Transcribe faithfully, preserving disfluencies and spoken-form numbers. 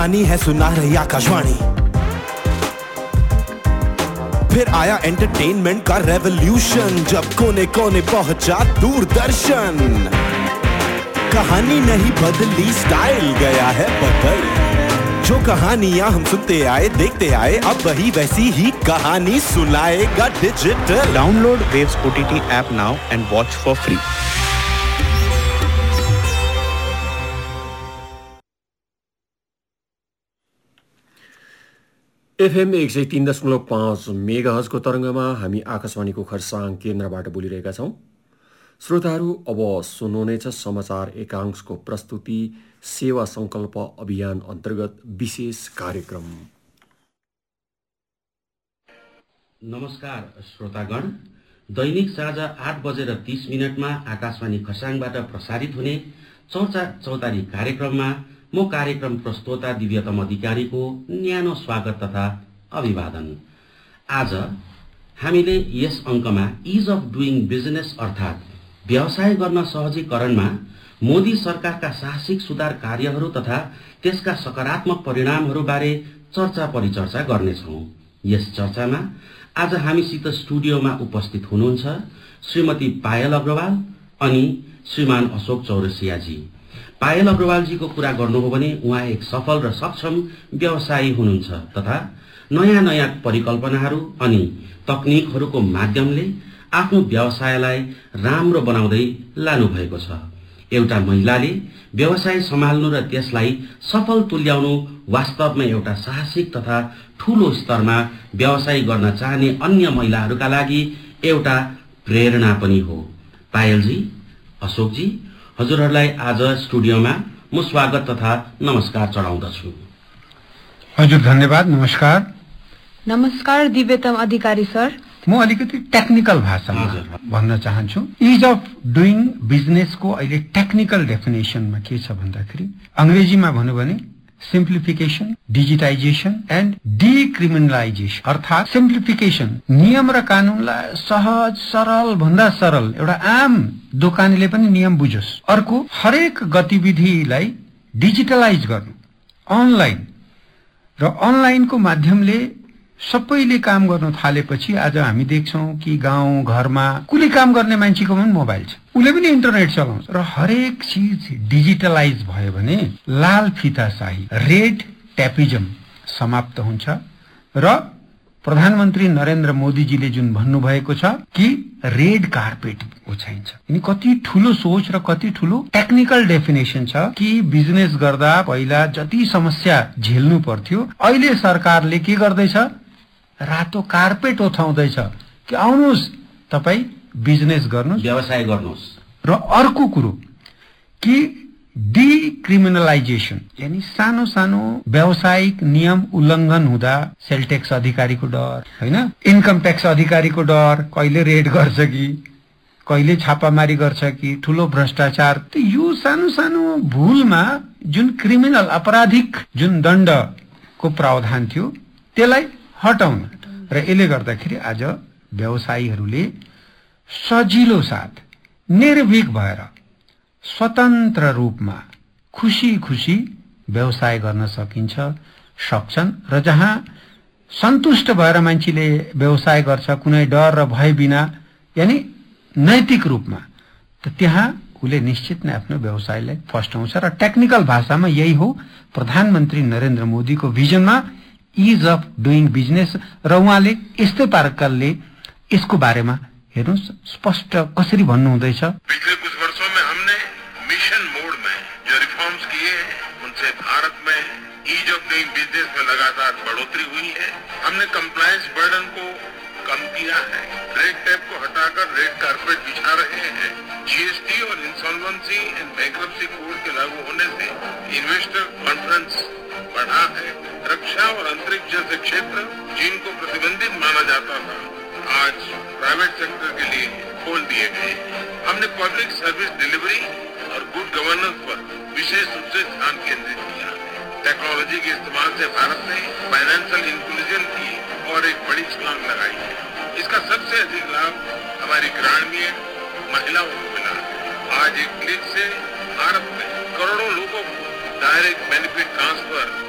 कहानी है सुना रही आकाशवाणी। फिर आया एंटरटेनमेंट का रेवोल्यूशन, जब कोने कोने पहुंचा दूरदर्शन। कहानी नहीं बदली, स्टाइल गया है बदल। जो कहानियां हम सुनते आए देखते आए, अब वही वैसी ही कहानी सुनाएगा digital. Download waves OTT app now and watch for free. FM एक सय तीन दशमलव पाँच मेगाहर्जको तरङ्गमा हामी आकाशवाणीको खरसाङ केन्द्रबाट बोलिरहेका छौँ। श्रोताहरू, अब सुन्नुहुनेछ समाचार एकांशको प्रस्तुति सेवा संकल्प अभियान अन्तर्गत विशेष कार्यक्रम। नमस्कार श्रोतागण, दैनिक साँझ आठ बजेर तीस मिनटमा आकाशवाणी खरसाङबाट प्रसारित हुने चौचा चौतारी कार्यक्रममा म कार्यक्रम प्रस्तोता दिव्यतम अधिकारीको न्यानो स्वागत तथा अभिवादन। आज हामीले यस अङ्कमा इज अफ डुइङ बिजनेस अर्थात् व्यवसाय गर्न सहजीकरणमा मोदी सरकारका साहसिक सुधार कार्यहरू तथा त्यसका सकारात्मक परिणामहरूबारे चर्चा परिचर्चा गर्नेछौँ। यस चर्चामा आज हामीसित स्टुडियोमा उपस्थित हुनुहुन्छ श्रीमती पायल अग्रवाल अनि श्रीमान अशोक चौरसियाजी। पायल अग्रवालजीको कुरा गर्नु हो भने उहाँ एक सफल र सक्षम व्यवसायी हुनुहुन्छ तथा नयाँ नयाँ परिकल्पनाहरू अनि तकनिकहरूको माध्यमले आफ्नो व्यवसायलाई राम्रो बनाउँदै लानु भएको छ। एउटा महिलाले व्यवसाय सम्हाल्नु र त्यसलाई सफल तुल्याउनु वास्तवमा एउटा साहसिक तथा ठूलो स्तरमा व्यवसाय गर्न चाहने अन्य महिलाहरूका लागि एउटा प्रेरणा पनि हो। पायलजी, अशोकजी, हजुरहरूलाई आज स्टुडियोमा म स्वागत तथा नमस्कार चढाउँदछु। हजुर, धन्यवाद। नमस्कार। नमस्कार दिव्यतम अधिकारी सर। म अलिकति टेक्निकल भाषामा भन्न चाहन्छु। इज अफ डुइङ बिजनेसको अहिले टेक्निकल डेफिनेसनमा के छ भन्दाखेरि अंग्रेजीमा भन्नु भने सिम्प्लिफिकेशन, डिजिटाइजेसन एन्ड डिक्रिमिनलाइजेसन। अर्थात् सिम्प्लिफिकेशन, नियम र कानूनलाई सहज सरल भन्दा सरल एउटा आम दोकानेले पनि नियम बुझोस्। अर्को, हरेक गतिविधिलाई डिजिटलाइज गर्नु, अनलाइन र अनलाइनको माध्यमले सबैले काम गर्न थालेपछि आज हामी देख्छौं कि गाउँ घरमा कुली काम गर्ने मान्छेको पनि मोबाइल छ, उसले पनि इन्टरनेट चलाउँछ र हरेक चीज डिजिटलाइज भयो भने लाल फिताशाही, रेड ट्यापिजम समाप्त हुन्छ र प्रधानमन्त्री नरेन्द्र मोदीजीले जुन भन्नुभएको छ कि रेड कार्पेट ओछ्याइन्छ। यिनी कति ठूलो सोच र कति ठूलो टेक्निकल डेफिनेसन छ कि बिजनेस गर्दा पहिला जति समस्या झेल्नु पर्थ्यो अहिले सरकारले के गर्दैछ, रातो कार्पेट ओछ्याउँदैछ कि आउनुहोस् तपाई बिजनेस गर्नुहोस्, व्यवसाय गर्नुहोस्। र अर्को कुरो कि डिक्रिमिनलाइजेसन, यानी सानो सानो व्यावसायिक नियम उल्लङ्घन हुँदा सेल ट्याक्स अधिकारीको डर, हैन, इन्कम ट्याक्स अधिकारीको डर, कहिले रेड गर्छ कि कहिले छापामारी गर्छ कि ठूलो भ्रष्टाचार, यो सानो सानो भूलमा जुन क्रिमिनल आपराधिक जुन दण्डको प्रावधान थियो त्यसलाई हटाउन र यसले गर्दाखेरि आज व्यवसायीहरूले सजिलो साथ निर्भीक भएर स्वतन्त्र रूपमा खुशी खुशी व्यवसाय गर्न सकिन्छ सक्छन् र जहाँ सन्तुष्ट भएर मान्छेले व्यवसाय गर्छ कुनै डर र भय बिना, यानी नैतिक रूपमा, त त्यहाँ उसले निश्चित नै आफ्नो व्यवसायलाई फस्टाउँछ र टेक्निकल भाषामा यही हो प्रधानमन्त्री नरेन्द्र मोदीको भिजनमा इज अफ डुइङ बिजनेस। र उहाँले यस्तै प्रकारले यसको बारेमा हेर्नुहोस् स्पष्ट कसरी भन्नुहुँदैछ। पिछले कुछ वर्षों में हमने मिशन मोड में जो रिफॉर्म्स किए हैं उनसे भारत में ईज ऑफ डूइंग बिजनेस में लगातार बढ़ोतरी हुई है। हमने कंप्लायंस बर्डन को कम किया है, रेड टेप को हटाकर रेड कार्पेट बिछा रहे हैं। जीएसटी और इंसॉल्वेंसी एंड बैंक्रप्सी कोड के लागू होने से इन्वेस्टर कॉन्फिडेंस बढ़ा है। रक्षा और अंतरिक्ष जैसे क्षेत्र जिनको प्रतिबंधित माना जाता था आज प्राइवेट सेक्टर के लिए खोल दिए गए। हमने पब्लिक सर्विस डिलीवरी और गुड गवर्नेंस पर विशेष रूप से ध्यान केंद्रित किया। टेक्नोलॉजी के इस्तेमाल से भारत ने फाइनेंशियल इंक्लूजन की और एक बड़ी छलांग लगाई है। इसका सबसे अधिक लाभ हमारी ग्रामीण महिलाओं को मिला है। आज एक क्लिक से भारत में करोड़ों लोगों को डायरेक्ट बेनिफिट ट्रांसफर